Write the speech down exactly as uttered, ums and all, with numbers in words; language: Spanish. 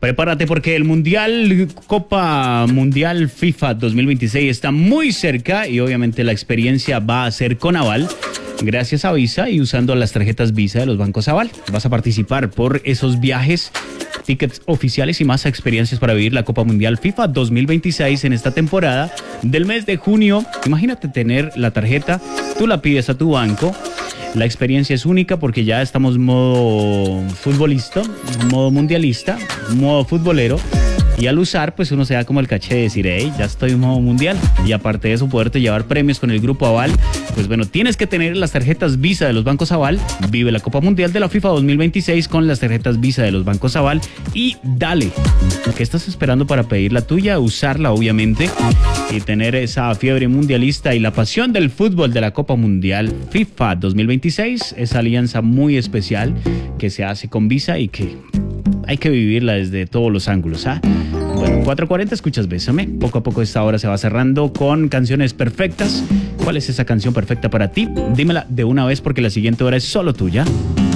Prepárate porque el Mundial, Copa Mundial FIFA dos mil veintiséis está muy cerca y obviamente la experiencia va a ser con Aval. Gracias a Visa y usando las tarjetas Visa de los bancos Aval. Vas a participar por esos viajes, tickets oficiales y más experiencias para vivir la Copa Mundial FIFA dos mil veintiséis en esta temporada del mes de junio. Imagínate tener la tarjeta, tú la pides a tu banco. La experiencia es única porque ya estamos modo futbolista, modo mundialista, modo futbolero. Y al usar, pues uno se da como el caché de decir, hey, ya estoy en modo mundial. Y aparte de eso, poderte llevar premios con el grupo Aval. Pues bueno, tienes que tener las tarjetas Visa de los bancos Aval. Vive la Copa Mundial de la FIFA dos mil veintiséis con las tarjetas Visa de los bancos Aval. Y dale, ¿qué estás esperando para pedir la tuya? Usarla, obviamente. Y tener esa fiebre mundialista y la pasión del fútbol de la Copa Mundial FIFA dos mil veintiséis. Esa alianza muy especial que se hace con Visa y que hay que vivirla desde todos los ángulos, ¿ah? Bueno, cuatro cuarenta, escuchas Bésame. Poco a poco esta hora se va cerrando con canciones perfectas. ¿Cuál es esa canción perfecta para ti? Dímela de una vez porque la siguiente hora es solo tuya.